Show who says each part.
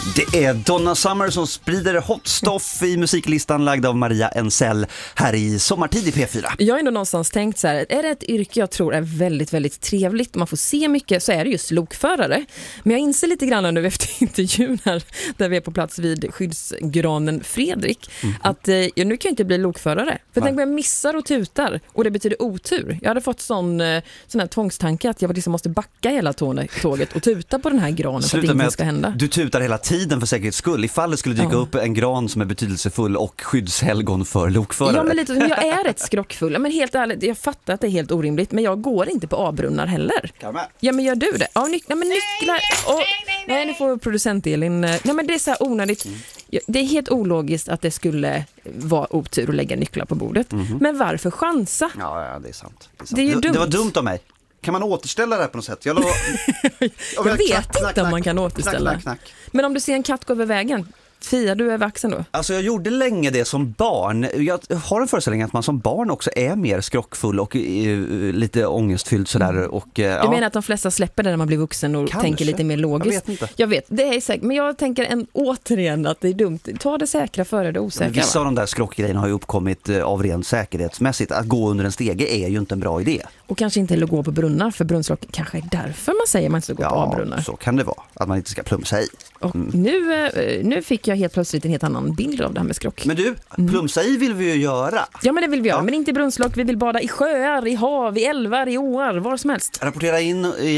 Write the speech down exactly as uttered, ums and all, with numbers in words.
Speaker 1: Det är Donna Summer som sprider hot stuff i musiklistan lagd av Maria Ensell här i Sommartid i P fyra.
Speaker 2: Jag har ändå någonstans tänkt så här, är det ett yrke jag tror är väldigt, väldigt trevligt, man får se mycket, så är det just lokförare. Men jag inser lite grann nu efter intervjun här, där vi är på plats vid skyddsgranen Fredrik, mm. att eh, nu kan jag inte bli lokförare. För tänk om jag missar och tutar, och det betyder otur. Jag hade fått sån, eh, sån här tvångstanke att jag liksom måste backa hela tåget och tuta på den här granen.
Speaker 1: Sluta
Speaker 2: för att
Speaker 1: med
Speaker 2: ska hända.
Speaker 1: Du tutar hela tiden för säkerhets skull. Ifall det skulle dyka ja. upp en gran som är betydelsefull och skyddshelgon för lokförare.
Speaker 2: Ja, men lite, jag är rätt skrockfull. Men helt ärligt, jag fattar att det är helt orimligt. Men jag går inte på A-brunnar heller. Ja, men gör du det? Ja, nyc- nej, men nycklar. Oh, nej, nu får producent Elin. Nej, men det är så här onödigt. Mm. Det är helt ologiskt att det skulle vara otur att lägga nycklar på bordet. Mm-hmm. Men varför chansa?
Speaker 1: Ja, ja, det är sant. Det, är sant.
Speaker 2: Det, är ju
Speaker 1: det,
Speaker 2: dumt.
Speaker 1: det var dumt av mig. Kan man återställa det här på något sätt? Jag, lo-
Speaker 2: jag, jag vet
Speaker 1: knack,
Speaker 2: inte
Speaker 1: knack,
Speaker 2: om
Speaker 1: knack,
Speaker 2: man kan återställa.
Speaker 1: Knack, knack, knack.
Speaker 2: Men om du ser en katt gå över vägen, Fia, du är vaxen då?
Speaker 1: Alltså jag gjorde länge det som barn. Jag har en föreställning att man som barn också är mer skrockfull och uh, lite ångestfylld sådär. Och, uh,
Speaker 2: du
Speaker 1: ja.
Speaker 2: menar att de flesta släpper det när man blir vuxen och
Speaker 1: Kanske.
Speaker 2: tänker lite mer logiskt?
Speaker 1: Jag vet inte.
Speaker 2: Jag vet, det är säkert. Men jag tänker en, återigen att det är dumt. Ta det säkra före det osäkra.
Speaker 1: Men vissa va? av de där skrockgrejerna har ju uppkommit uh, av rent säkerhetsmässigt. Att gå under en stege är ju inte en bra idé.
Speaker 2: Och kanske inte gå på brunnar, för brunnslock kanske är därför man säger att man inte ska gå
Speaker 1: ja,
Speaker 2: på A-brunnar.
Speaker 1: Så kan det vara. Att man inte ska plumsa i.
Speaker 2: Och
Speaker 1: mm.
Speaker 2: nu, nu fick jag helt plötsligt en helt annan bild av det här med skrock.
Speaker 1: Men du, plumsa i vill vi ju göra.
Speaker 2: Ja, men det vill vi göra.
Speaker 1: Ja.
Speaker 2: Men inte i brunnslock. Vi vill bada i sjöar, i hav, i älvar, i åar, var som helst.
Speaker 1: Rapportera in i